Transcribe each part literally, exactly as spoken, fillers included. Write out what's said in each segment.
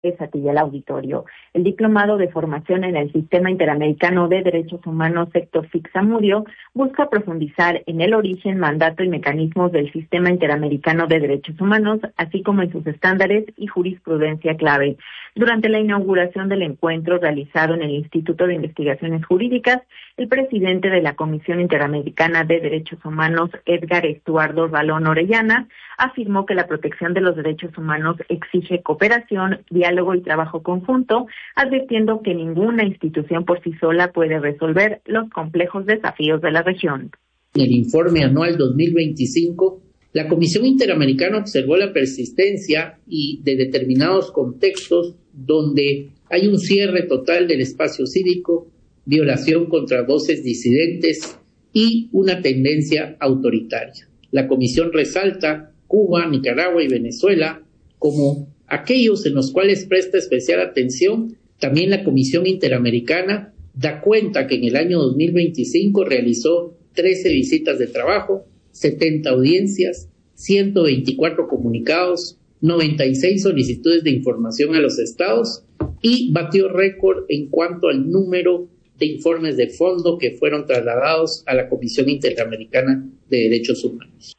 a ti y al auditorio. El Diplomado de Formación en el Sistema Interamericano de Derechos Humanos Héctor Zamudio busca profundizar en el origen, mandato y mecanismos del Sistema Interamericano de Derechos Humanos, así como en sus estándares y jurisprudencia clave. Durante la inauguración del encuentro realizado en el Instituto de Investigaciones Jurídicas, el presidente de la Comisión Interamericana de Derechos Humanos, Edgar Estuardo Balón Orellana, afirmó que la protección de los derechos humanos exige cooperación, diálogo y trabajo conjunto, advirtiendo que ninguna institución por sí sola puede resolver los complejos desafíos de la región. En el informe anual dos mil veinticinco, la Comisión Interamericana observó la persistencia y de determinados contextos donde hay un cierre total del espacio cívico, violación contra voces disidentes y una tendencia autoritaria. La Comisión resalta Cuba, Nicaragua y Venezuela como aquellos en los cuales presta especial atención. También la Comisión Interamericana da cuenta que en el año dos mil veinticinco realizó trece visitas de trabajo, setenta audiencias, ciento veinticuatro comunicados, noventa y seis solicitudes de información a los estados y batió récord en cuanto al número de informes de fondo que fueron trasladados a la Comisión Interamericana de Derechos Humanos.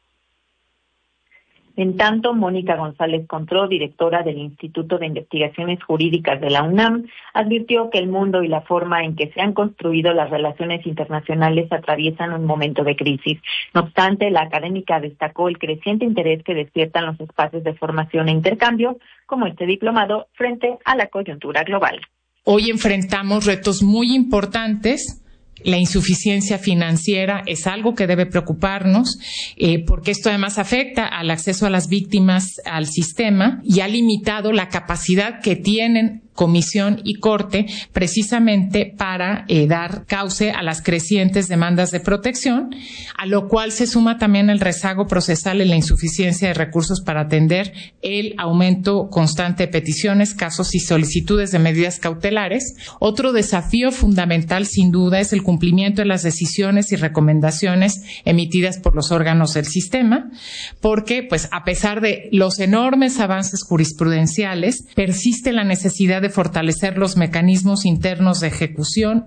En tanto, Mónica González Contró, directora del Instituto de Investigaciones Jurídicas de la UNAM, advirtió que el mundo y la forma en que se han construido las relaciones internacionales atraviesan un momento de crisis. No obstante, la académica destacó el creciente interés que despiertan los espacios de formación e intercambio, como este diplomado, frente a la coyuntura global. Hoy enfrentamos retos muy importantes. La insuficiencia financiera es algo que debe preocuparnos, eh, porque esto además afecta al acceso a las víctimas al sistema y ha limitado la capacidad que tienen Comisión y Corte precisamente para eh, dar cauce a las crecientes demandas de protección, a lo cual se suma también el rezago procesal y la insuficiencia de recursos para atender el aumento constante de peticiones, casos y solicitudes de medidas cautelares. Otro desafío fundamental, sin duda, es el cumplimiento de las decisiones y recomendaciones emitidas por los órganos del sistema, porque, pues, a pesar de los enormes avances jurisprudenciales, persiste la necesidad de fortalecer los mecanismos internos de ejecución.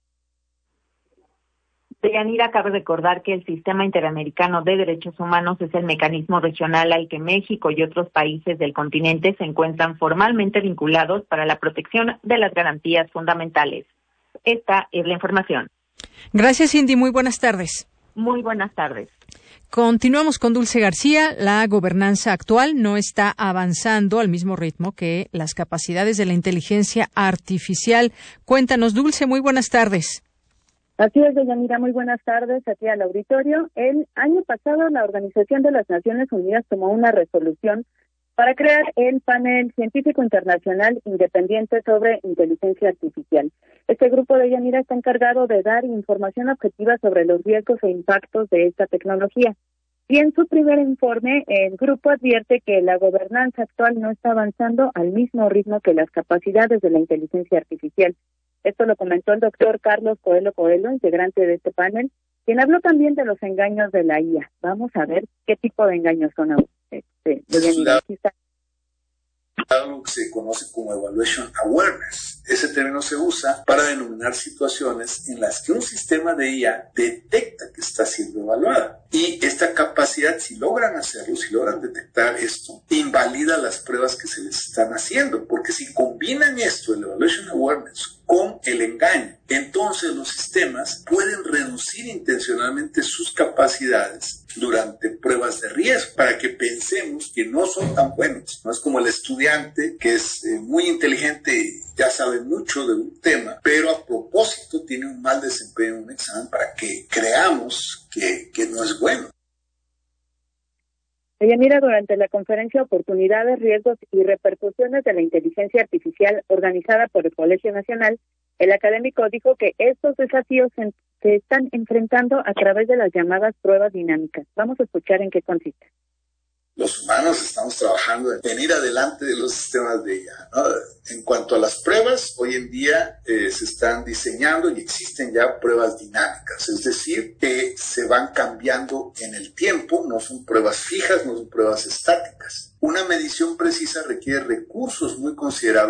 Deyanira, cabe recordar que el Sistema Interamericano de Derechos Humanos es el mecanismo regional al que México y otros países del continente se encuentran formalmente vinculados para la protección de las garantías fundamentales. Esta es la información. Gracias, Cindy. Muy buenas tardes. Muy buenas tardes. Continuamos con Dulce García. La gobernanza actual no está avanzando al mismo ritmo que las capacidades de la inteligencia artificial. Cuéntanos, Dulce, muy buenas tardes. Así es, Deyanira, muy buenas tardes aquí al auditorio. El año pasado la Organización de las Naciones Unidas tomó una resolución para crear el panel científico internacional independiente sobre inteligencia artificial. Este grupo de Deyanira está encargado de dar información objetiva sobre los riesgos e impactos de esta tecnología. Y en su primer informe, el grupo advierte que la gobernanza actual no está avanzando al mismo ritmo que las capacidades de la inteligencia artificial. Esto lo comentó el doctor Carlos Coelho Coelho, integrante de este panel, quien habló también de los engaños de la I A. Vamos a ver qué tipo de engaños son. Este, de aquí está. Algo que se conoce como Evaluation Awareness. Ese término se usa para denominar situaciones en las que un sistema de I A detecta que está siendo evaluada. Y esta capacidad, si logran hacerlo, si logran detectar esto, invalida las pruebas que se les están haciendo. Porque si combinan esto, el Evaluation Awareness, con el engaño, entonces los sistemas pueden reducir intencionalmente sus capacidades durante pruebas de riesgo, para que pensemos que no son tan buenos. No es como el estudiante que es eh, muy inteligente y ya sabe mucho de un tema, pero a propósito tiene un mal desempeño en un examen para que creamos que, que no es bueno. Ella mira durante la conferencia Oportunidades, Riesgos y Repercusiones de la Inteligencia Artificial organizada por el Colegio Nacional, el académico dijo que estos desafíos se, se están enfrentando a través de las llamadas pruebas dinámicas. Vamos a escuchar en qué consiste. Los humanos estamos trabajando en ir adelante de los sistemas de I A, ¿no? En cuanto a las pruebas, hoy en día eh, se están diseñando y existen ya pruebas dinámicas, es decir, que se van cambiando en el tiempo, no son pruebas fijas, no son pruebas estáticas. Una medición precisa requiere recursos muy considerables